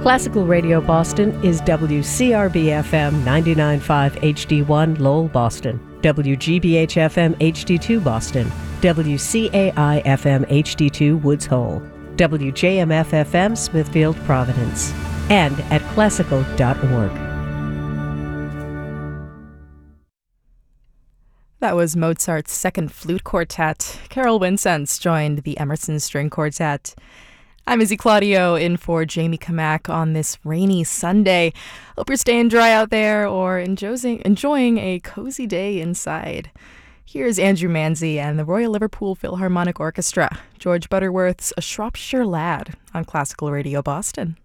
Classical Radio Boston is WCRB-FM 99.5 HD1 Lowell, Boston, WGBH-FM HD2 Boston, WCAI-FM HD2 Woods Hole, WJMF-FM Smithfield, Providence, and at classical.org. That was Mozart's Second Flute Quartet. Carol Wincenz joined the Emerson String Quartet. I'm Izzy Claudio in for Jamie Kamak on this rainy Sunday. Hope you're staying dry out there or enjoying a cozy day inside. Here's Andrew Manzi and the Royal Liverpool Philharmonic Orchestra, George Butterworth's A Shropshire Lad on Classical Radio Boston.